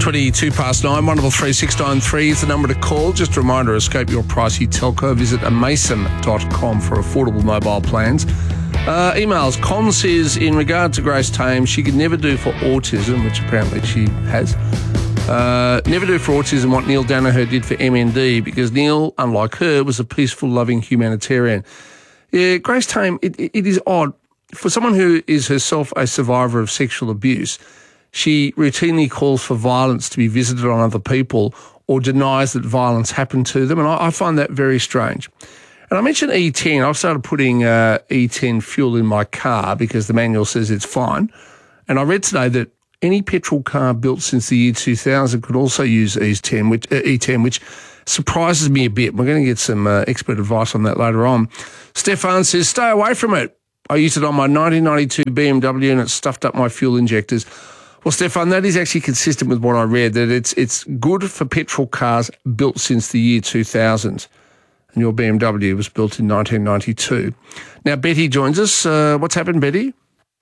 22 past 9, 133 is the number to call. Just a reminder, escape your pricey telco. Visit amason.com for affordable mobile plans. Emails. Con says, in regard to Grace Tame, she could never do for autism, which apparently she has. Never do for autism what Neil Danaher did for MND, because Neil, unlike her, was a peaceful, loving humanitarian. Yeah, Grace Tame, it is odd. For someone who is herself a survivor of sexual abuse, she routinely calls for violence to be visited on other people or denies that violence happened to them, and I find that very strange. And I mentioned E10. I've started putting E10 fuel in my car because the manual says it's fine. And I read today that any petrol car built since the year 2000 could also use E10, which surprises me a bit. We're going to get some expert advice on that later on. Stefan says, stay away from it. I used it on my 1992 BMW and it stuffed up my fuel injectors. Well, Stefan, that is actually consistent with what I read, that it's good for petrol cars built since the year 2000. And your BMW was built in 1992. Now, Betty joins us. What's happened, Betty?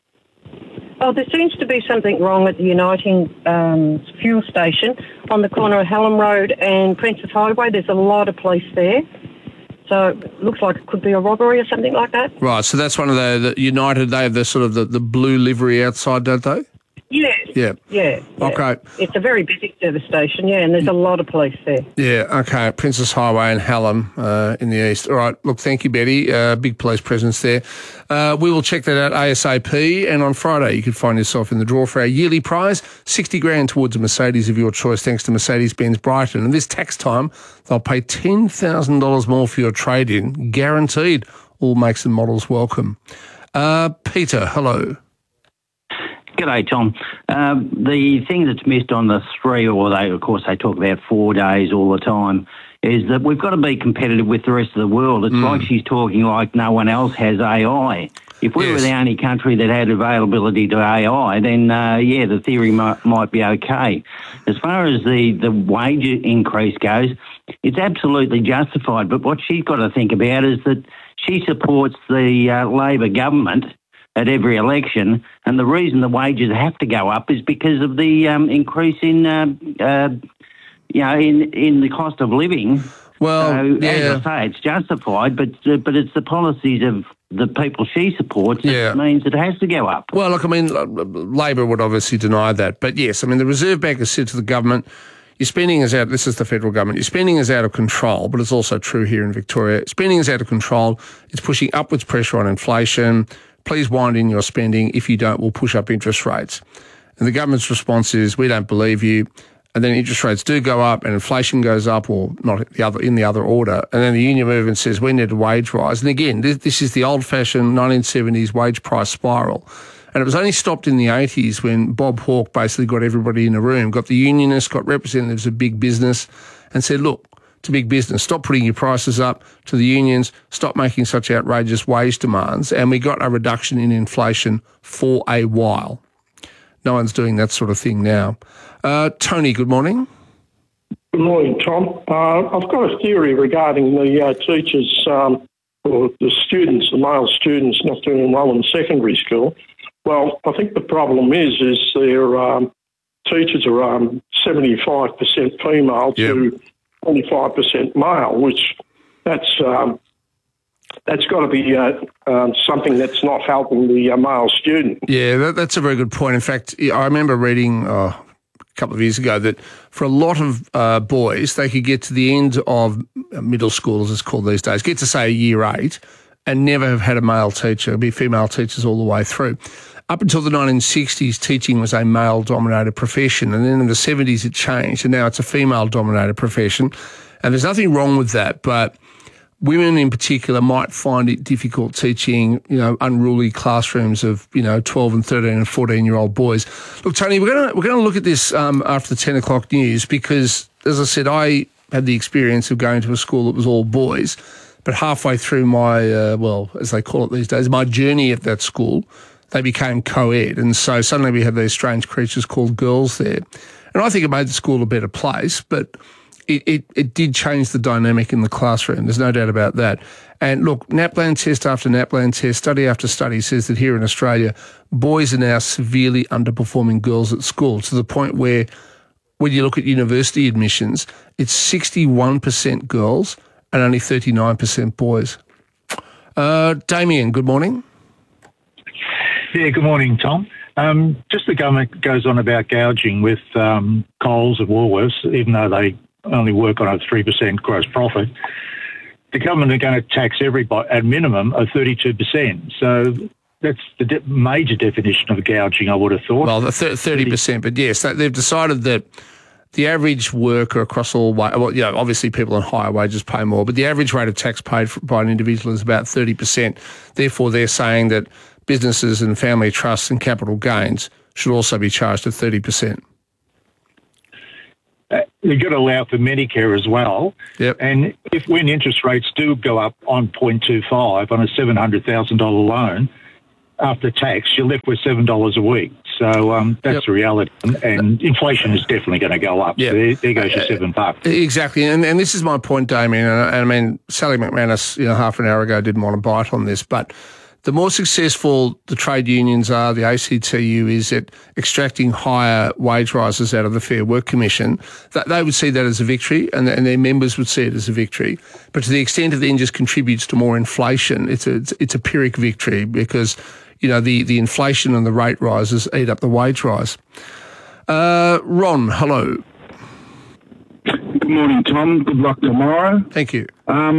Oh, there seems to be something wrong at the Uniting fuel station on the corner of Hallam Road and Princess Highway. There's a lot of police there. So it looks like it could be a robbery or something like that. Right, so that's one of the United, they have the sort of the blue livery outside, don't they? Yes. Yeah. Okay. It's a very busy service station, and there's a lot of police there. Yeah, okay. Princess Highway and Hallam in the east. All right, look, thank you, Betty. Big police presence there. We will check that out ASAP, and on Friday you could find yourself in the draw for our yearly prize, $60,000 towards a Mercedes of your choice, thanks to Mercedes-Benz Brighton. And this tax time, they'll pay $10,000 more for your trade-in, guaranteed. All makes and models welcome. Peter, hello. G'day, Tom. The thing that's missed on the three, or of course they talk about 4 days all the time, is that we've got to be competitive with the rest of the world. It's like she's talking like no one else has AI. If we were the only country that had availability to AI, then, the theory might be okay. As far as the wage increase goes, it's absolutely justified. But what she's got to think about is that she supports the Labor government at every election, and the reason the wages have to go up is because of the increase in the cost of living. Well, as I say, it's justified, but it's the policies of the people she supports that means it has to go up. Well, look, I mean, Labor would obviously deny that, but yes, I mean, the Reserve Bank has said to the government, your spending is out, this is the federal government, your spending is out of control, but it's also true here in Victoria. Spending is out of control, it's pushing upwards pressure on inflation. Please wind in your spending. If you don't, we'll push up interest rates. And the government's response is, we don't believe you. And then interest rates do go up and inflation goes up, or not in the other order. And then the union movement says we need a wage rise. And again, this is the old-fashioned 1970s wage price spiral. And it was only stopped in the 80s when Bob Hawke basically got everybody in a room, got the unionists, got representatives of big business, and said, look, to big business, stop putting your prices up. To the unions, stop making such outrageous wage demands. And we got a reduction in inflation for a while. No one's doing that sort of thing now. Tony, good morning. Good morning, Tom. I've got a theory regarding the teachers, or the students, the male students not doing well in secondary school. Well, I think the problem is their teachers are 75% female to 25% male, which that's got to be something that's not helping the male student. Yeah, that's a very good point. In fact, I remember reading a couple of years ago that for a lot of boys, they could get to the end of middle school, as it's called these days, get to, say, year 8 and never have had a male teacher, be female teachers all the way through. Up until the 1960s, teaching was a male-dominated profession, and then in the 70s it changed, and now it's a female-dominated profession. And there's nothing wrong with that, but women in particular might find it difficult teaching, unruly classrooms of, 12 and 13 and 14-year-old boys. Look, Tony, we're going to look at this after the 10 o'clock news because, as I said, I had the experience of going to a school that was all boys, but halfway through my, as they call it these days, my journey at that school, they became co-ed, and so suddenly we had these strange creatures called girls there. And I think it made the school a better place, but it did change the dynamic in the classroom. There's no doubt about that. And look, NAPLAN test after NAPLAN test, study after study says that here in Australia, boys are now severely underperforming girls at school to the point where when you look at university admissions, it's 61% girls and only 39% boys. Damien, good morning. Yeah, good morning, Tom. Just the government goes on about gouging with Coles and Woolworths, even though they only work on a 3% gross profit. The government are going to tax everybody at minimum of 32%. So that's the major definition of gouging, I would have thought. Well, the 30%, but yes, they've decided that the average worker across all, well, you know, obviously people on higher wages pay more, but the average rate of tax paid by an individual is about 30%. Therefore, they're saying that businesses and family trusts and capital gains should also be charged at 30%. You've got to allow for Medicare as well. Yep. And when interest rates do go up on 0.25 on a $700,000 loan, after tax, you're left with $7 a week. So that's the reality. And inflation is definitely going to go up. Yeah. So there goes your $7. Exactly. And this is my point, Damien. And I mean, Sally McManus, half an hour ago didn't want to bite on this, but the more successful the trade unions are, the ACTU is at extracting higher wage rises out of the Fair Work Commission, that they would see that as a victory, and their members would see it as a victory. But to the extent it then just contributes to more inflation, it's a Pyrrhic victory because, the inflation and the rate rises eat up the wage rise. Ron, hello. Good morning, Tom. Good luck tomorrow. Thank you.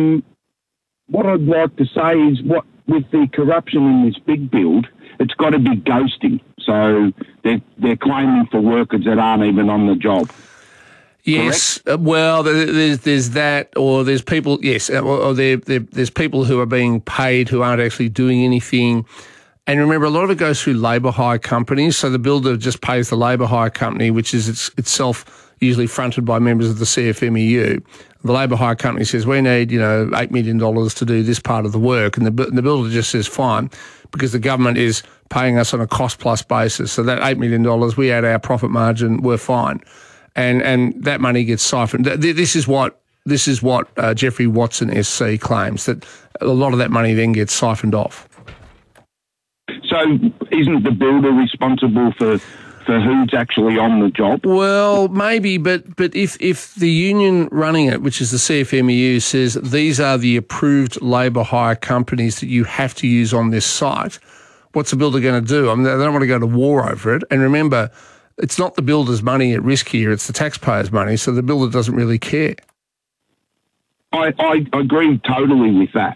What I'd like to say is with the corruption in this big build, it's got to be ghosting. So they're claiming for workers that aren't even on the job. Yes, well, there's that, or there's people. Yes, or there's people who are being paid who aren't actually doing anything. And remember, a lot of it goes through labour hire companies. So the builder just pays the labour hire company, which is itself usually fronted by members of the CFMEU. The labour hire company says, we need, $8 million to do this part of the work. And the builder just says, fine, because the government is paying us on a cost-plus basis. So that $8 million, we add our profit margin, we're fine. And that money gets siphoned. This is what Jeffrey Watson SC claims, that a lot of that money then gets siphoned off. So isn't the builder responsible for who's actually on the job? Well, maybe, but if the union running it, which is the CFMEU, says these are the approved labour hire companies that you have to use on this site, what's the builder going to do? I mean, they don't want to go to war over it. And remember, it's not the builder's money at risk here, it's the taxpayer's money, so the builder doesn't really care. I agree totally with that.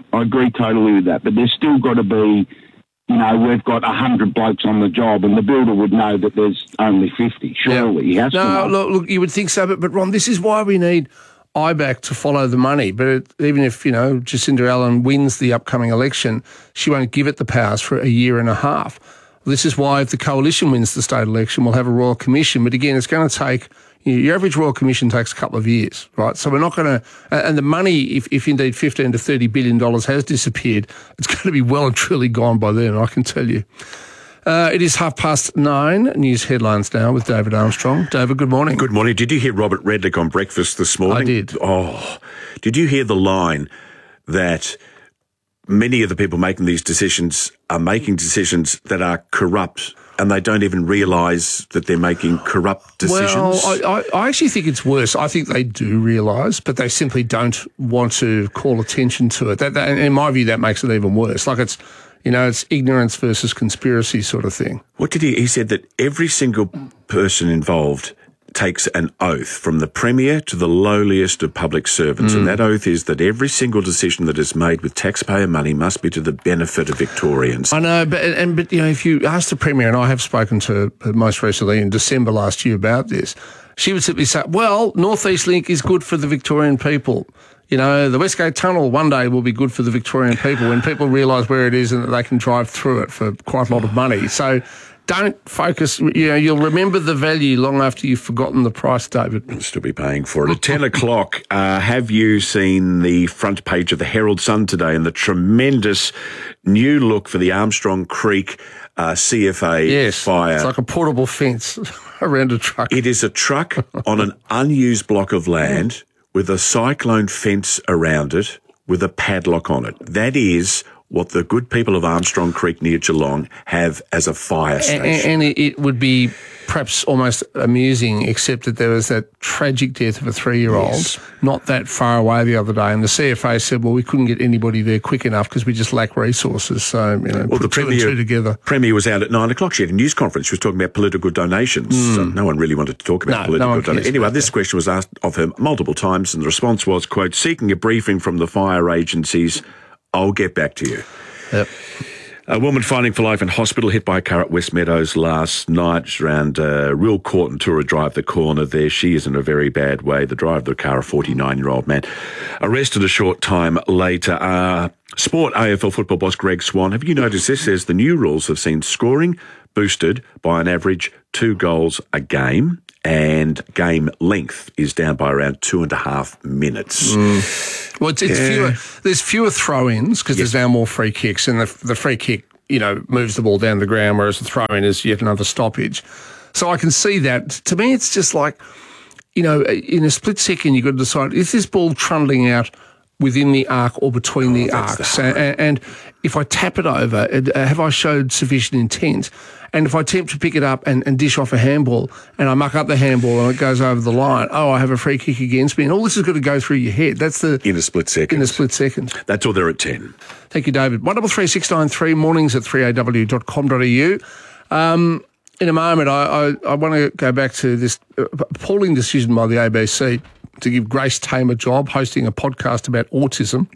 But there's still got to be, we've got 100 blokes on the job and the builder would know that there's only 50. Surely he has to know. No, look, you would think so, but Ron, this is why we need IBAC to follow the money. But even if, Jacinda Allen wins the upcoming election, she won't give it the powers for a year and a half. This is why if the coalition wins the state election, we'll have a Royal Commission. But again, it's going to take, your average Royal Commission takes a couple of years, right? So we're not going to, and the money, if indeed $15 to $30 billion has disappeared, it's going to be well and truly gone by then, I can tell you. It is 9:30. News headlines now with David Armstrong. David, good morning. Good morning. Did you hear Robert Redlich on breakfast this morning? I did. Oh, did you hear the line that many of the people making these decisions are making decisions that are corrupt and they don't even realise that they're making corrupt decisions? Well, I actually think it's worse. I think they do realise, but they simply don't want to call attention to it. That, in my view, that makes it even worse. Like it's ignorance versus conspiracy sort of thing. What did he said that every single person involved takes an oath from the Premier to the lowliest of public servants. And that oath is that every single decision that is made with taxpayer money must be to the benefit of Victorians. I know, but if you ask the Premier, and I have spoken to her most recently in December last year about this, she would simply say, well, North East Link is good for the Victorian people. The Westgate Tunnel one day will be good for the Victorian people when people realise where it is and that they can drive through it for quite a lot of money. So don't focus, you'll remember the value long after you've forgotten the price, David. I'll still be paying for it. At 10 o'clock, have you seen the front page of the Herald Sun today and the tremendous new look for the Armstrong Creek CFA fire? It's like a portable fence around a truck. It is a truck on an unused block of land with a cyclone fence around it with a padlock on it. That is what the good people of Armstrong Creek near Geelong have as a fire station. And it would be perhaps almost amusing, except that there was that tragic death of a 3-year-old not that far away the other day, and the CFA said, well, we couldn't get anybody there quick enough because we just lack resources. So, put the two and two together. Premier was out at 9 o'clock. She had a news conference. She was talking about political donations. So no one really wanted to talk about political donations. Anyway, this question was asked of her multiple times, and the response was, quote, seeking a briefing from the fire agencies. I'll get back to you. Yep. A woman fighting for life in hospital, hit by a car at West Meadows last night. She's around Real Court and Tura Drive, the corner there. She is in a very bad way. The driver of the car, a 49-year-old man, arrested a short time later. Sport AFL football boss Greg Swan. Have you noticed this? Says the new rules have seen scoring boosted by an average 2 goals a game, and game length is down by around 2.5 minutes. Well, it's fewer. There's fewer throw-ins because there's now more free kicks, and the free kick, moves the ball down the ground, whereas the throw-in is yet another stoppage. So I can see that. To me, it's just like, in a split second, you've got to decide, is this ball trundling out within the arc or between the arcs? And if I tap it over, have I showed sufficient intent? And if I attempt to pick it up and dish off a handball, and I muck up the handball and it goes over the line, I have a free kick against me. And all this has got to go through your head. That's in a split second. That's all there at 10. Thank you, David. 133693, mornings at 3aw.com.au. In a moment, I want to go back to this appalling decision by the ABC to give Grace Tame a job hosting a podcast about autism.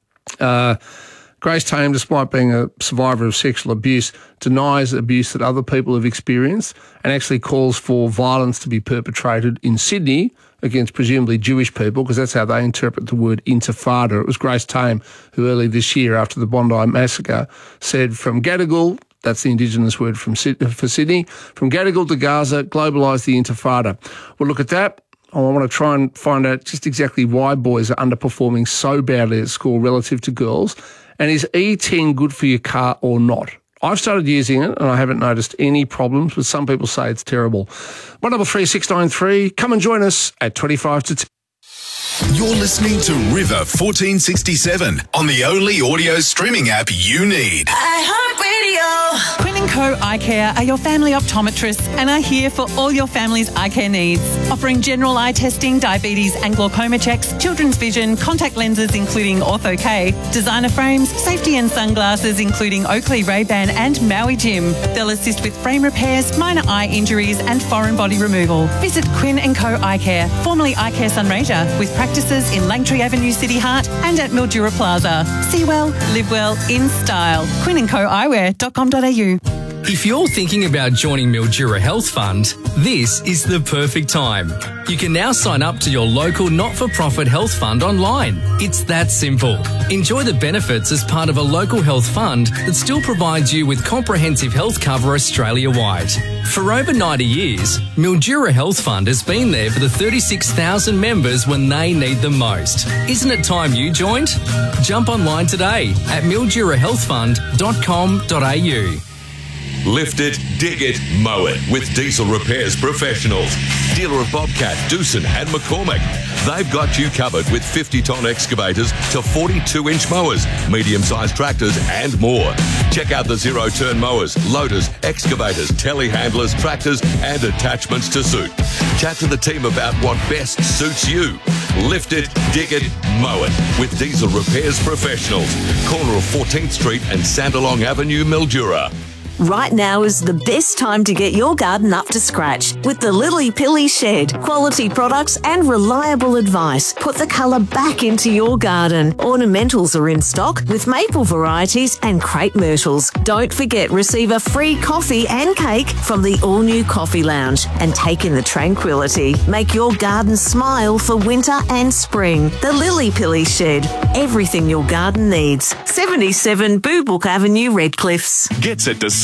Grace Tame, despite being a survivor of sexual abuse, denies abuse that other people have experienced and actually calls for violence to be perpetrated in Sydney against presumably Jewish people, because that's how they interpret the word intifada. It was Grace Tame who early this year, after the Bondi massacre, said from Gadigal, that's the Indigenous word for Sydney, from Gadigal to Gaza, globalise the intifada. We'll look at that. I want to try and find out just exactly why boys are underperforming so badly at school relative to girls. And is E10 good for your car or not? I've started using it and I haven't noticed any problems, but some people say it's terrible. 133693, come and join us at 25 to 10. You're listening to River 1467 on the only audio streaming app you need. iHeartRadio. Quinn & Co Eye Care are your family optometrists and are here for all your family's eye care needs. Offering general eye testing, diabetes and glaucoma checks, children's vision, contact lenses including Ortho-K, designer frames, safety and sunglasses including Oakley, Ray-Ban and Maui Jim. They'll assist with frame repairs, minor eye injuries and foreign body removal. Visit Quinn & Co Eye Care, formerly Eye Care Sunraysia, with practices in Langtree Avenue, City Heart and at Mildura Plaza. See well, live well, in style. QuinnandCoEyewear.com.au. If you're thinking about joining Mildura Health Fund, this is the perfect time. You can now sign up to your local not-for-profit health fund online. It's that simple. Enjoy the benefits as part of a local health fund that still provides you with comprehensive health cover Australia-wide. For over 90 years, Mildura Health Fund has been there for the 36,000 members when they need them most. Isn't it time you joined? Jump online today at mildurahealthfund.com.au. Lift it, dig it, mow it with Diesel Repairs Professionals. Dealer of Bobcat, Doosan and McCormick. They've got you covered with 50-ton excavators to 42-inch mowers, medium-sized tractors and more. Check out the zero-turn mowers, loaders, excavators, telehandlers, tractors and attachments to suit. Chat to the team about what best suits you. Lift it, dig it, mow it with Diesel Repairs Professionals. Corner of 14th Street and Sandalong Avenue, Mildura. Right now is the best time to get your garden up to scratch with the Lily Pilly Shed. Quality products and reliable advice put the colour back into your garden. Ornamentals are in stock with maple varieties and crepe myrtles. Don't forget, receive a free coffee and cake from the all-new Coffee Lounge and take in the tranquility. Make your garden smile for winter and spring. The Lily Pilly Shed. Everything your garden needs. 77 Boo Book Avenue, Redcliffs. Get set to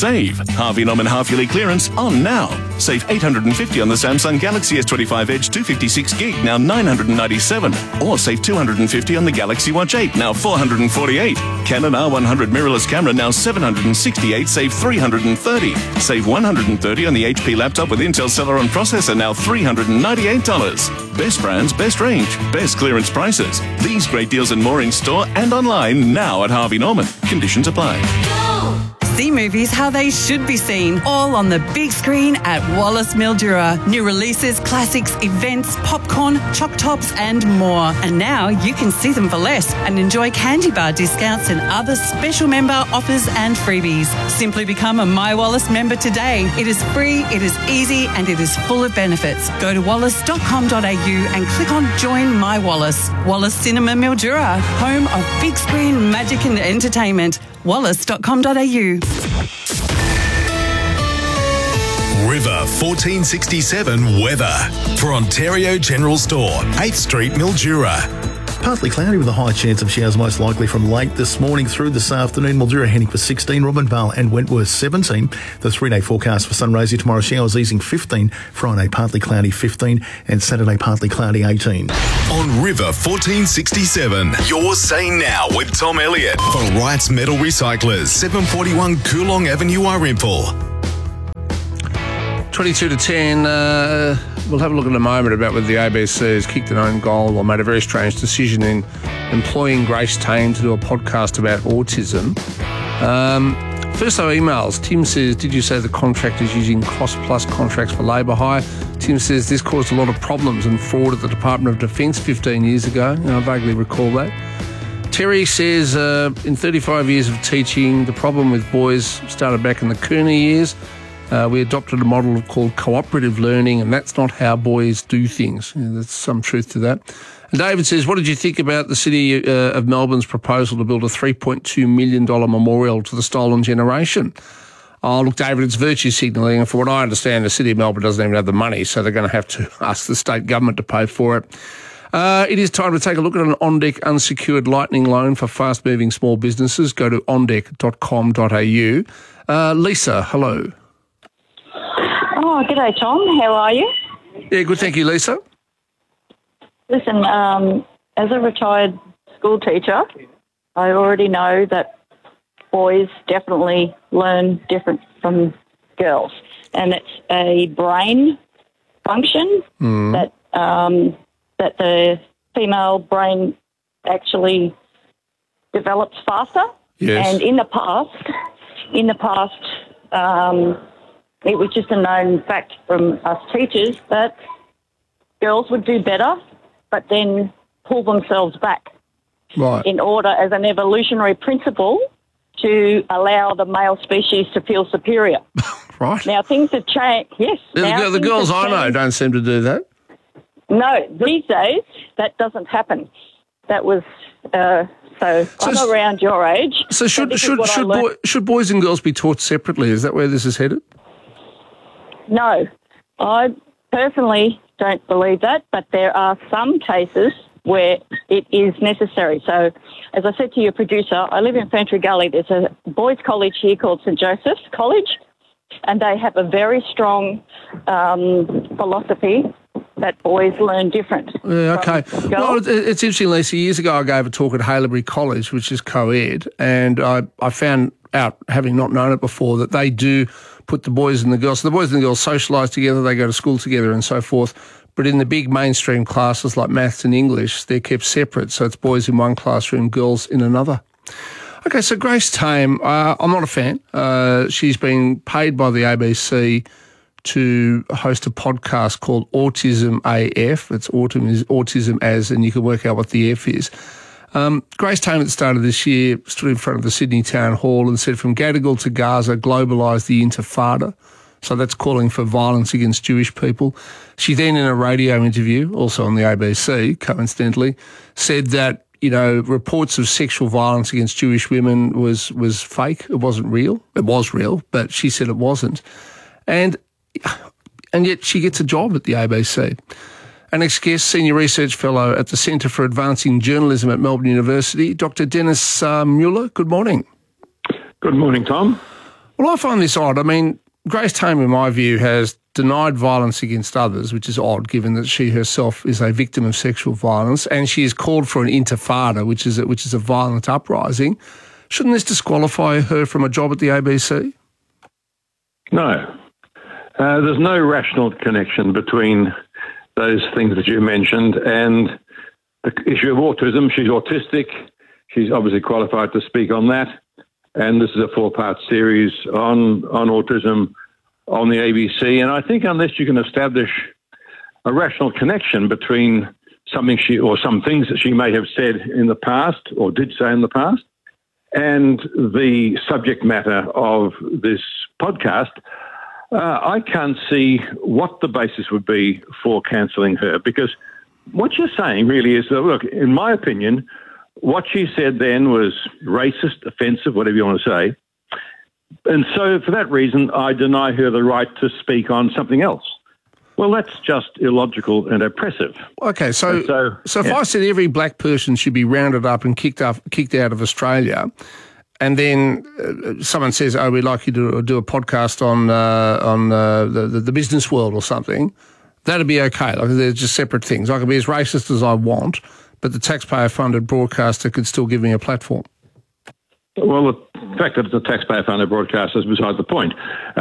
Save. Harvey Norman half-yearly clearance on now. Save $850 on the Samsung Galaxy S25 Edge 256GB, now $997. Or save $250 on the Galaxy Watch 8, now $448. Canon R100 mirrorless camera, now $768, save $330. Save $130 on the HP laptop with Intel Celeron processor, now $398. Best brands, best range, best clearance prices. These great deals and more in store and online now at Harvey Norman. Conditions apply. See movies how they should be seen, all on the big screen at Wallace Mildura. New releases, classics, events, popcorn, choc tops and more. And now you can see them for less and enjoy candy bar discounts and other special member offers and freebies. Simply become a My Wallace member today. It is free, it is easy and it is full of benefits. Go to wallace.com.au and click on Join My Wallace. Wallace Cinema Mildura, home of big screen magic and entertainment. wallace.com.au. River 1467 weather for Ontario General Store, 8th Street, Mildura. Partly cloudy with a high chance of showers most likely from late this morning through this afternoon. Mildura heading for 16, Robinvale and Wentworth 17. The 3-day forecast for sunrise here tomorrow, showers easing 15, Friday partly cloudy 15 and Saturday partly cloudy 18. On River 1467, you're saying now with Tom Elliott for Wright's Metal Recyclers, 741 Coolong Avenue, Irimple. 22 to 10. We'll have a look in a moment about whether the ABC has kicked an own goal or made a very strange decision in employing Grace Tame to do a podcast about autism. First, though, emails. Tim says, did you say the contract is using cost-plus contracts for labour hire? Tim says this caused a lot of problems and fraud at the Department of Defence 15 years ago. I vaguely recall that. Terry says, in 35 years of teaching, the problem with boys started back in the Kearney years. We adopted a model called cooperative learning, and that's not how boys do things. There's some truth to that. And David says, what did you think about the City of Melbourne's proposal to build a $3.2 million memorial to the stolen generation? Oh, look, David, it's virtue signalling, and for what I understand, the City of Melbourne doesn't even have the money, so they're going to have to ask the state government to pay for it. It is time to take a look at an OnDeck unsecured lightning loan for fast-moving small businesses. Go to ondeck.com.au. Lisa, hello. Oh, g'day, Tom. How are you? Yeah, good, thank you, Lisa. Listen, as a retired school teacher, I already know that boys definitely learn different from girls, and it's a brain function that that the female brain actually develops faster. Yes. And in the past, it was just a known fact from us teachers that girls would do better, but then pull themselves back in order, as an evolutionary principle, to allow the male species to feel superior. Right. Now, things have changed. Yes. The girls I know don't seem to do that. No, these days that doesn't happen. That was... So I'm around your age. So should boys and girls be taught separately? Is that where this is headed? No, I personally don't believe that, but there are some cases where it is necessary. So, as I said to your producer, I live in Ferntree Gully. There's a boys' college here called St Joseph's College, and they have a very strong philosophy that boys learn different. Yeah, okay. Well, it's interesting, Lisa. Years ago, I gave a talk at Haileybury College, which is co-ed, and I found out, having not known it before, that they do put the boys and the girls. So the boys and the girls socialise together, they go to school together and so forth. But in the big mainstream classes like maths and English, they're kept separate. So it's boys in one classroom, girls in another. Okay, so Grace Tame, I'm not a fan. She's been paid by the ABC to host a podcast called Autism AF. It's autism as, and you can work out what the F is. Grace Tame at the start of this year stood in front of the Sydney Town Hall and said, from Gadigal to Gaza, globalise the Intifada. So that's calling for violence against Jewish people. She then, in a radio interview, also on the ABC, coincidentally, said that, you know, reports of sexual violence against Jewish women was fake. It wasn't real. It was real, but she said it wasn't. And yet she gets a job at the ABC. Our next guest, Senior Research Fellow at the Centre for Advancing Journalism at Melbourne University, Dr. Dennis Mueller. Good morning. Good morning, Tom. Well, I find this odd. I mean, Grace Tame, in my view, has denied violence against others, which is odd given that she herself is a victim of sexual violence, and she has called for an intifada, which is a violent uprising. Shouldn't this disqualify her from a job at the ABC? No. There's no rational connection between those things that you mentioned and the issue of autism. She's autistic. She's obviously qualified to speak on that. And this is a 4-part series on autism on the ABC. And I think unless you can establish a rational connection between some things that she may have said in the past or did say in the past and the subject matter of this podcast, I can't see what the basis would be for cancelling her, because what you're saying really is that, look, in my opinion, what she said then was racist, offensive, whatever you want to say. And so for that reason, I deny her the right to speak on something else. Well, that's just illogical and oppressive. Okay, so if I said every black person should be rounded up and kicked out of Australia, and then someone says, "Oh, we'd like you to do a podcast on the business world or something," that'd be okay. Like, they're just separate things. I can be as racist as I want, but the taxpayer-funded broadcaster could still give me a platform. Well, the fact that it's a taxpayer-funded broadcaster is beside the point.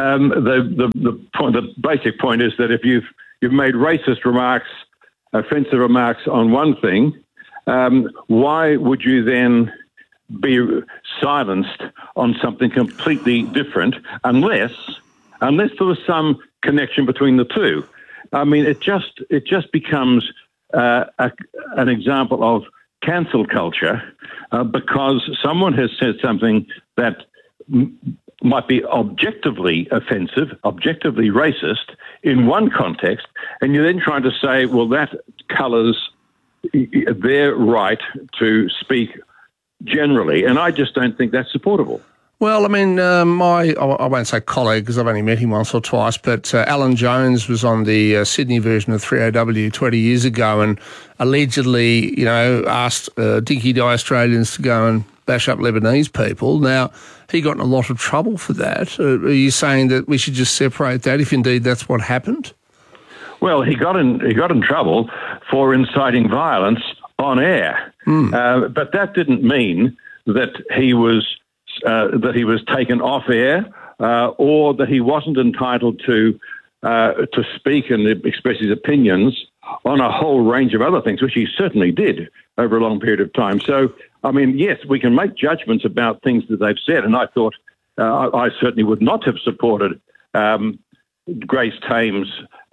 The basic point is that if you've made racist remarks, offensive remarks on one thing, why would you then be silenced on something completely different unless there was some connection between the two? I mean, it just becomes an example of cancel culture because someone has said something that might be objectively offensive, objectively racist in one context, and you're then trying to say, well, that colours their right to speak generally, and I just don't think that's supportable. Well, I mean, I won't say colleague because I've only met him once or twice, but Alan Jones was on the Sydney version of 3AW 20 years ago and allegedly, asked dinky-die Australians to go and bash up Lebanese people. Now, he got in a lot of trouble for that. Are you saying that we should just separate that if indeed that's what happened? Well, he got in trouble for inciting violence on air, but that didn't mean that he was taken off air, or that he wasn't entitled to speak and express his opinions on a whole range of other things, which he certainly did over a long period of time. So, I mean, yes, we can make judgments about things that they've said, and I thought I certainly would not have supported Grace Tame's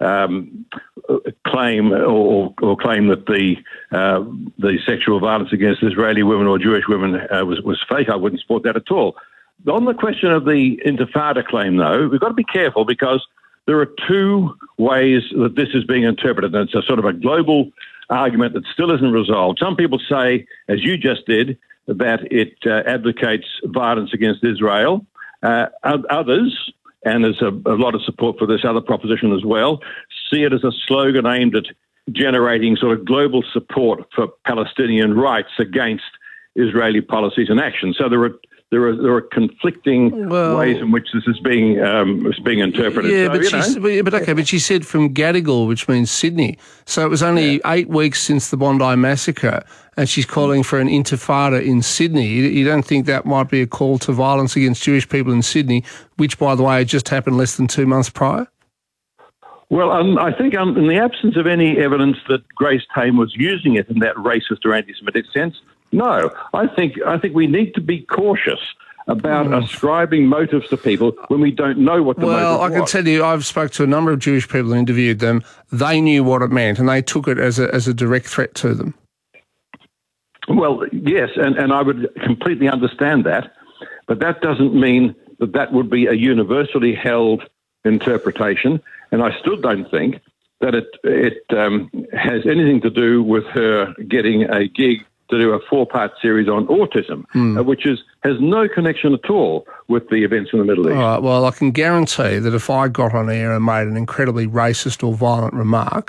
claim or claim that the sexual violence against Israeli women or Jewish women was fake. I wouldn't support that at all. On the question of the Intifada claim, though, we've got to be careful because there are two ways that this is being interpreted. And it's a sort of a global argument that still isn't resolved. Some people say, as you just did, that it advocates violence against Israel. Others, and there's a lot of support for this other proposition as well, see it as a slogan aimed at generating sort of global support for Palestinian rights against Israeli policies and actions. So there are conflicting ways in which this is being interpreted. Yeah, so, but she said from Gadigal, which means Sydney. So it was only 8 weeks since the Bondi massacre, and she's calling for an intifada in Sydney. You don't think that might be a call to violence against Jewish people in Sydney, which, by the way, just happened less than 2 months prior? Well, I think in the absence of any evidence that Grace Tame was using it in that racist or anti-Semitic sense, no. I think we need to be cautious about ascribing motives to people when we don't know what the motive was. Well, I can tell you, I've spoke to a number of Jewish people and interviewed them. They knew what it meant, and they took it as a direct threat to them. Well, yes, and I would completely understand that, but that doesn't mean that would be a universally held interpretation, and I still don't think that it has anything to do with her getting a gig to do a 4-part series on autism, which has no connection at all with the events in the Middle East. All right, well, I can guarantee that if I got on air and made an incredibly racist or violent remark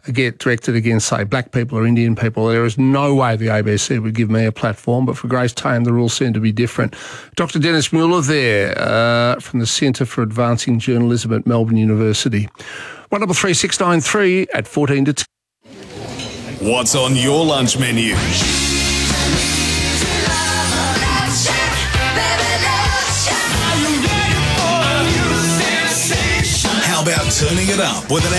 get directed against, say, black people or Indian people, there is no way the ABC would give me a platform. But for Grace Tame, the rules seem to be different. Dr. Dennis Mueller there from the Centre for Advancing Journalism at Melbourne University. 133693 at 14 to 10. What's on your lunch menu? How about turning it up with an